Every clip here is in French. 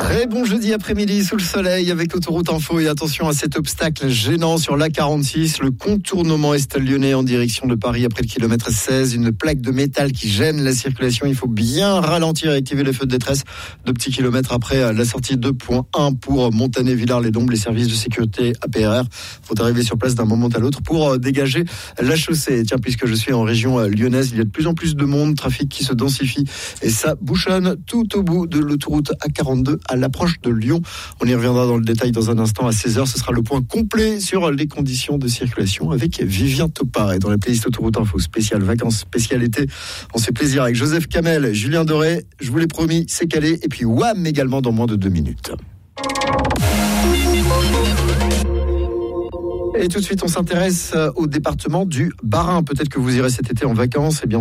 Très bon jeudi après-midi sous le soleil avec l'autoroute Info et attention à cet obstacle gênant sur l'A46, le contournement est-lyonnais en direction de Paris après le kilomètre 16, une plaque de métal qui gêne la circulation, il faut bien ralentir et activer les feux de détresse 2 petits kilomètres après la sortie 2.1 pour Montanet-Villars-les-Dombes, les services de sécurité APRR. Faut arriver sur place d'un moment à l'autre pour dégager la chaussée. Tiens, puisque je suis en région lyonnaise, il y a de plus en plus de monde, trafic qui se densifie et ça bouchonne tout au bout de l'autoroute A42 à l'approche de Lyon. On y reviendra dans le détail dans un instant à 16h. Ce sera le point complet sur les conditions de circulation avec Vivien Topard. Et dans la playlist Autoroute Info spéciale vacances, spéciale été, on se fait plaisir avec Joseph Kamel, Julien Doré. Je vous l'ai promis, c'est calé. Et puis Wham également dans moins de 2 minutes. Et tout de suite, on s'intéresse au département du Bas-Rhin. Peut-être que vous irez cet été en vacances. Eh bien,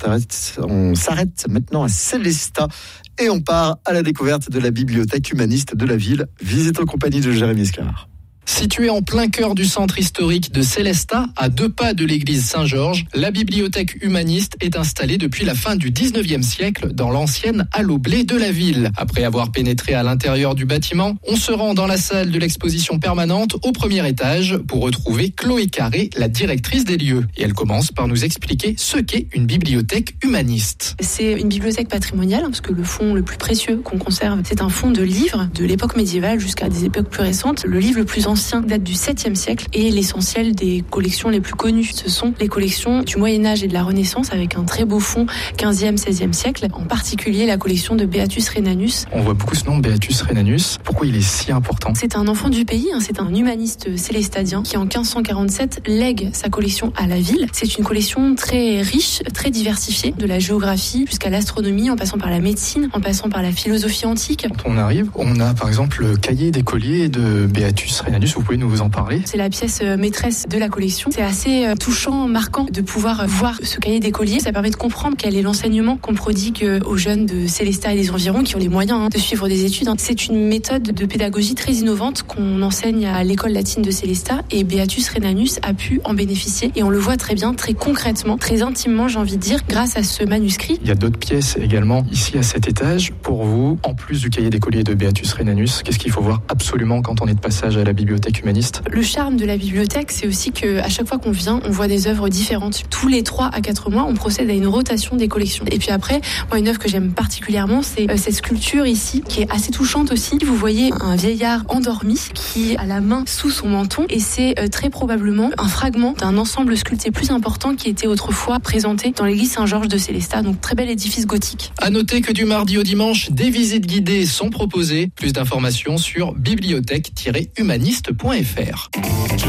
on s'arrête maintenant à Sélestat et on part à la découverte de la bibliothèque humaniste de la ville. Visite en compagnie de Jérémy Sclar. Située en plein cœur du centre historique de Sélestat, à 2 pas de l'église Saint-Georges, la bibliothèque humaniste est installée depuis la fin du 19e siècle dans l'ancienne halle aux blés de la ville. Après avoir pénétré à l'intérieur du bâtiment, on se rend dans la salle de l'exposition permanente au premier étage pour retrouver Chloé Carré, la directrice des lieux. Et elle commence par nous expliquer ce qu'est une bibliothèque humaniste. C'est une bibliothèque patrimoniale, parce que le fonds le plus précieux qu'on conserve, c'est un fonds de livres de l'époque médiévale jusqu'à des époques plus récentes. Le livre le plus ancien date du 7e siècle et l'essentiel des collections les plus connues, ce sont les collections du Moyen-Âge et de la Renaissance avec un très beau fond 15e, 16e siècle, en particulier la collection de Beatus Rhenanus. On voit beaucoup ce nom, Beatus Rhenanus. Pourquoi il est si important ? C'est un enfant du pays, c'est un humaniste célestadien qui en 1547 lègue sa collection à la ville. C'est une collection très riche, très diversifiée, de la géographie jusqu'à l'astronomie, en passant par la médecine, en passant par la philosophie antique. Quand on arrive, on a par exemple le cahier d'écolier de Beatus Rhenanus. Vous pouvez nous en parler ? C'est la pièce maîtresse de la collection. C'est assez touchant, marquant de pouvoir voir ce cahier d'écolier. Ça permet de comprendre quel est l'enseignement qu'on prodigue aux jeunes de Sélestat et des environs qui ont les moyens de suivre des études. C'est une méthode de pédagogie très innovante qu'on enseigne à l'école latine de Sélestat et Beatus Rhenanus a pu en bénéficier. Et on le voit très bien, très concrètement, très intimement, j'ai envie de dire, grâce à ce manuscrit. Il y a d'autres pièces également ici à cet étage. Pour vous, en plus du cahier d'écolier de Beatus Rhenanus, qu'est-ce qu'il faut voir absolument quand on est de passage à la bibliothèque humaniste ? Le charme de la bibliothèque, c'est aussi qu'à chaque fois qu'on vient, on voit des œuvres différentes. Tous les 3 à 4 mois, on procède à une rotation des collections. Et puis après, moi, une œuvre que j'aime particulièrement, c'est cette sculpture ici, qui est assez touchante aussi. Vous voyez un vieillard endormi qui a la main sous son menton et c'est très probablement un fragment d'un ensemble sculpté plus important qui était autrefois présenté dans l'église Saint-Georges de Sélestat. Donc très bel édifice gothique. À noter que du mardi au dimanche, des visites guidées sont proposées. Plus d'informations sur bibliothèque-humaniste.fr.